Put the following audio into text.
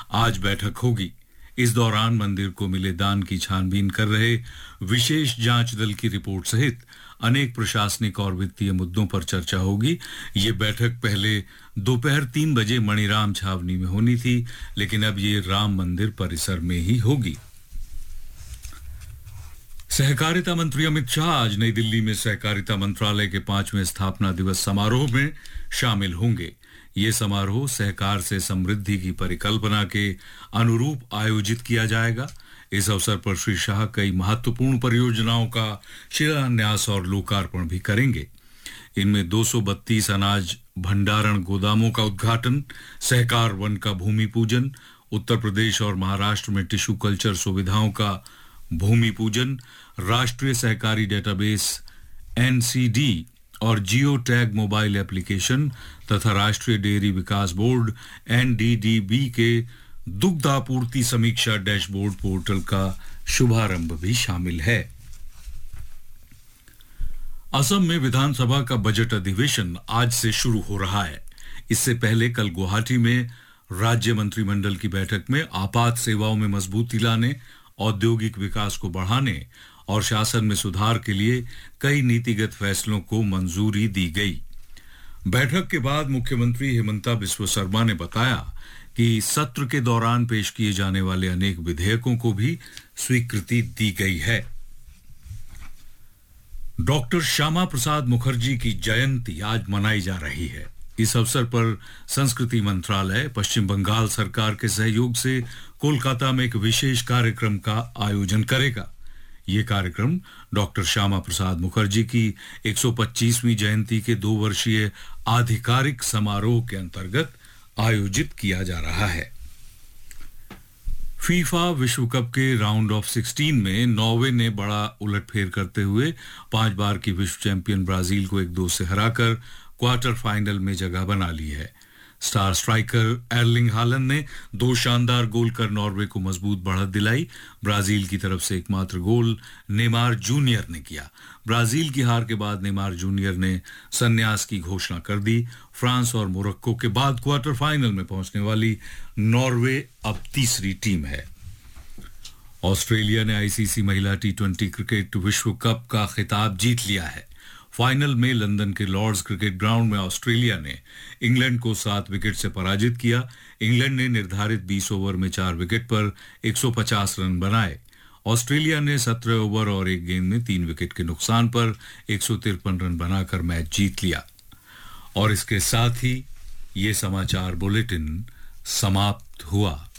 आज बैठक होगी। इस दौरान मंदिर को मिले दान की छानबीन कर रहे विशेष जांच दल की रिपोर्ट सहित अनेक प्रशासनिक और वित्तीय मुद्दों पर चर्चा होगी। ये बैठक पहले दोपहर 3 बजे मणिराम छावनी में होनी थी, लेकिन अब ये राम मंदिर परिसर में ही होगी। सहकारिता मंत्री अमित शाह आज नई दिल्ली में सहकारिता मंत्रालय के 5वें स्थापना दिवस समारोह में शामिल होंगे। ये समारोह सहकार से समृद्धि की परिकल्पना के अनुरूप आयोजित किया जाएगा। इस अवसर पर श्री शाह कई महत्वपूर्ण परियोजनाओं का शिलान्यास और लोकार्पण भी करेंगे। इनमें 232 अनाज भंडारण गोदामों का उद्घाटन, सहकार वन का भूमि पूजन, उत्तर प्रदेश और महाराष्ट्र में टिश्यू कल्चर सुविधाओं का भूमि पूजन, राष्ट्रीय सहकारी डेटाबेस एनसीडी और जियो टैग मोबाइल एप्लीकेशन तथा राष्ट्रीय डेयरी विकास बोर्ड एनडीडीबी के दुग्ध आपूर्ति समीक्षा डैशबोर्ड पोर्टल का शुभारंभ भी शामिल है। असम में विधानसभा का बजट अधिवेशन आज से शुरू हो रहा है। इससे पहले कल गुवाहाटी में राज्य मंत्रिमंडल की बैठक में आपात सेवाओं में मजबूती लाने, औद्योगिक विकास को बढ़ाने और शासन में सुधार के लिए कई नीतिगत फैसलों को मंजूरी दी गई। बैठक के बाद मुख्यमंत्री हिमंता बिस्वा शर्मा ने बताया कि सत्र के दौरान पेश किए जाने वाले अनेक विधेयकों को भी स्वीकृति दी गई है। डॉक्टर श्यामा प्रसाद मुखर्जी की जयंती आज मनाई जा रही है। इस अवसर पर संस्कृति मंत्रालय पश्चिम बंगाल सरकार के सहयोग से कोलकाता में एक विशेष कार्यक्रम का आयोजन करेगा। ये कार्यक्रम डॉक्टर श्यामा प्रसाद मुखर्जी की 125वीं जयंती के 2 वर्षीय आधिकारिक समारोह के अंतर्गत आयोजित किया जा रहा है। फीफा विश्व कप के राउंड ऑफ 16 में नॉर्वे ने बड़ा उलटफेर करते हुए 5 बार की विश्व चैंपियन ब्राजील को 1-2 से हराकर क्वार्टर फाइनल में जगह बना ली है। स्टार स्ट्राइकर एर्लिंग हालैंड ने 2 शानदार गोल कर नॉर्वे को मजबूत बढ़त दिलाई। ब्राजील की तरफ से एकमात्र गोल नेमार जूनियर ने किया। ब्राजील की हार के बाद नेमार जूनियर ने संन्यास की घोषणा कर दी। फ्रांस और मोरक्को के बाद क्वार्टर फाइनल में पहुंचने वाली नॉर्वे अब तीसरी टीम है। ऑस्ट्रेलिया ने आईसीसी महिला टी20 क्रिकेट विश्व कप का खिताब जीत लिया है। फाइनल में लंदन के लॉर्ड्स क्रिकेट ग्राउंड में ऑस्ट्रेलिया ने इंग्लैंड को 7 विकेट से पराजित किया। इंग्लैंड ने निर्धारित 20 ओवर में 4 विकेट पर 150 रन बनाए। ऑस्ट्रेलिया ने 17 ओवर और 1 गेंद में 3 विकेट के नुकसान पर 153 रन बनाकर मैच जीत लिया। और इसके साथ ही ये समाचार बुलेटिन समाप्त हुआ।